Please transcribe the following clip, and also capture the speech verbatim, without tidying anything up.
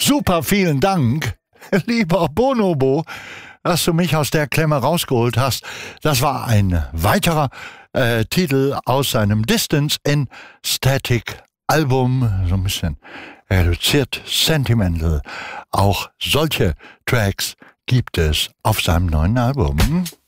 Super, vielen Dank, lieber Bonobo, dass du mich aus der Klemme rausgeholt hast. Das war ein weiterer äh, Titel aus seinem Distance in Static Album, so ein bisschen reduziert, sentimental. Auch solche Tracks gibt es auf seinem neuen Album.